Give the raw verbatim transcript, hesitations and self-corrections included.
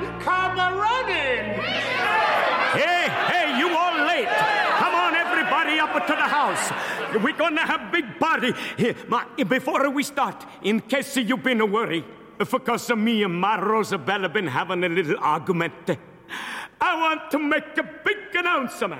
come running. Hey, hey, you all late. Come on, everybody, up to the house. We're gonna have big party. Here, ma, before we start, in case you've been worried, because me and my Rosabella been having a little argument, I want to make a big announcement.